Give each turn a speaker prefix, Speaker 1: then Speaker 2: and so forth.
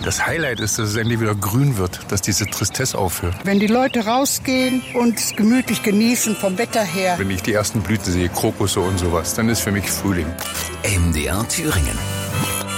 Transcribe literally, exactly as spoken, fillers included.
Speaker 1: Das Highlight ist, dass es endlich wieder grün wird, dass diese Tristesse aufhört.
Speaker 2: Wenn die Leute rausgehen und es gemütlich genießen vom Wetter her.
Speaker 1: Wenn ich die ersten Blüten sehe, Krokusse und sowas, dann ist für mich Frühling.
Speaker 3: M D R Thüringen.